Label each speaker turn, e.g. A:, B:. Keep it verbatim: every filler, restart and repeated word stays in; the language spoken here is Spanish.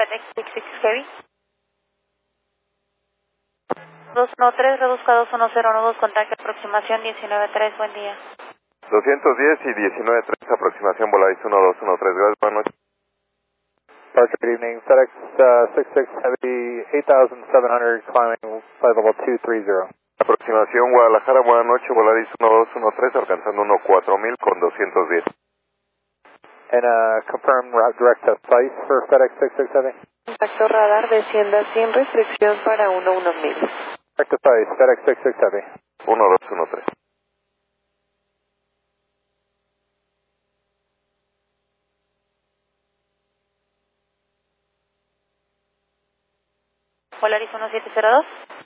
A: FedEx sesenta y seis Heavy. dos uno tres, reduzca dos uno cero uno dos, contacto aproximación diecinueve tres, buen día.
B: doscientos diez y diecinueve tres, aproximación Volaris uno dos uno tres, gracias, buenas noches.
C: Parker, good evening. FedEx uh, sesenta y seis Heavy, eight thousand seven hundred, climbing flight level two three zero.
B: Aproximación Guadalajara, buenas noches, Volaris uno dos uno tres, alcanzando uno cuatro mil con doscientos diez.
C: And uh, confirm route direct to Spice for FedEx sesenta y seis Heavy.
D: Contacto radar, descienda sin restricción para uno uno mil.
C: Direct to Spice, FedEx sesenta y seis Heavy.
B: uno dos uno tres.
A: Volaris uno siete cero dos.